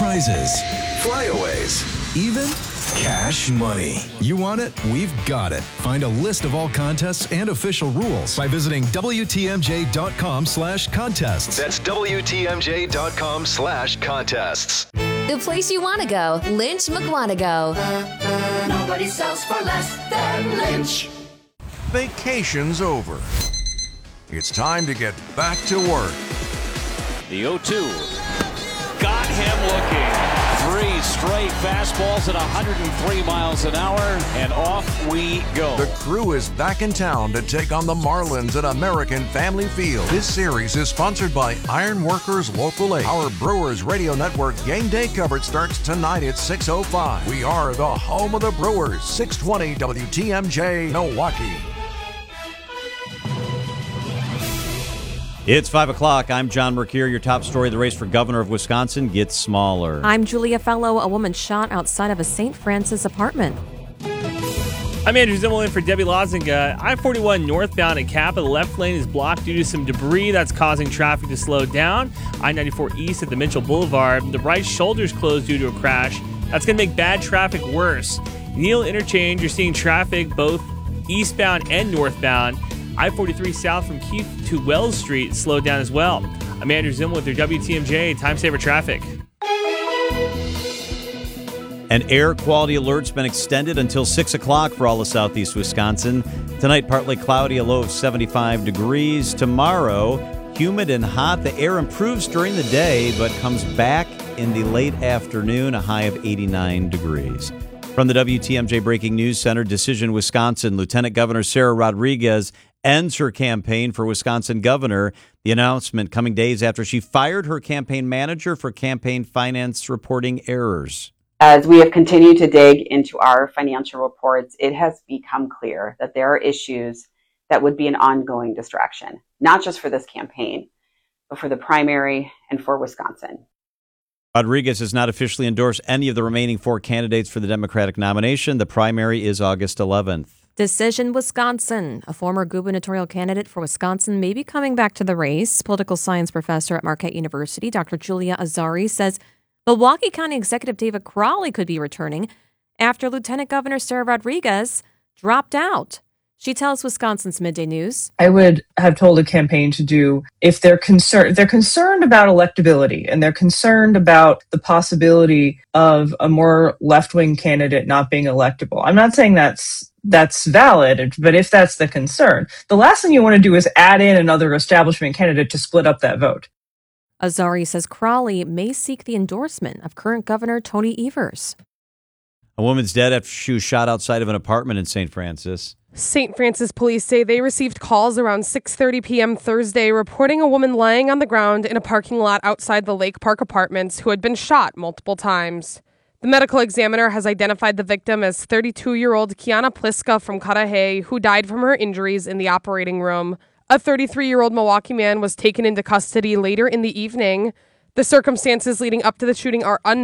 prizes, flyaways, even cash money. You want it? We've got it. Find a list of all contests and official rules by visiting WTMJ.com/contests. That's WTMJ.com/contests. The place you want to go, Lynch McWanago. Nobody sells for less than Lynch. Vacation's over. It's time to get back to work. The 0-2. Got him looking. 3 straight fastballs at 103 miles an hour, and off we go. The Crew is back in town to take on the Marlins at American Family Field. This series is sponsored by Iron Workers Local 8. Our Brewers Radio Network game day coverage starts tonight at 6:05. We are the home of the Brewers, 620 WTMJ Milwaukee. It's 5 o'clock. I'm John Mercure. Your top story, the race for governor of Wisconsin gets smaller. I'm Julia Fellow. A woman shot outside of a St. Francis apartment. I'm Andrew Zimmel in for Debbie Lozinga. I-41 northbound at Kappa. The left lane is blocked due to some debris that's causing traffic to slow down. I-94 east at the Mitchell Boulevard. The right shoulder's closed due to a crash. That's going to make bad traffic worse. Neal Interchange, you're seeing traffic both eastbound and northbound. I-43 south from Keith to Wells Street slowed down as well. I'm Andrew Zimmel with your WTMJ Time Saver Traffic. An air quality alert's been extended until 6 o'clock for all of southeast Wisconsin. Tonight, partly cloudy, a low of 75 degrees. Tomorrow, humid and hot. The air improves during the day, but comes back in the late afternoon, a high of 89 degrees. From the WTMJ Breaking News Center, Decision, Wisconsin, Lieutenant Governor Sarah Rodriguez ends her campaign for Wisconsin governor. The announcement coming days after she fired her campaign manager for campaign finance reporting errors. As we have continued to dig into our financial reports, it has become clear that there are issues that would be an ongoing distraction, not just for this campaign, but for the primary and for Wisconsin. Rodriguez has not officially endorsed any of the remaining 4 candidates for the Democratic nomination. The primary is August 11th. Decision, Wisconsin. A former gubernatorial candidate for Wisconsin may be coming back to the race. Political science professor at Marquette University, Dr. Julia Azari, says Milwaukee County Executive David Crowley could be returning after Lieutenant Governor Sarah Rodriguez dropped out. She tells Wisconsin's Midday News. I would have told a campaign to do if they're concerned about electability and they're concerned about the possibility of a more left-wing candidate not being electable. I'm not saying that's valid, but if that's the concern, the last thing you want to do is add in another establishment candidate to split up that vote. Azari says Crowley may seek the endorsement of current Governor Tony Evers. A woman's dead after she was shot outside of an apartment in St. Francis. St. Francis police say they received calls around 6:30 p.m. Thursday reporting a woman lying on the ground in a parking lot outside the Lake Park Apartments who had been shot multiple times. The medical examiner has identified the victim as 32-year-old Kiana Pliska from Cudahy, who died from her injuries in the operating room. A 33-year-old Milwaukee man was taken into custody later in the evening. The circumstances leading up to the shooting are unknown.